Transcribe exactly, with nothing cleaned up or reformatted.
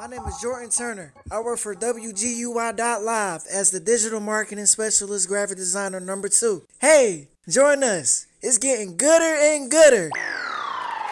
My name is Jordan Turner. I work for W G U I dot live as the digital marketing specialist graphic designer number two. Hey, join us. It's getting gooder and gooder.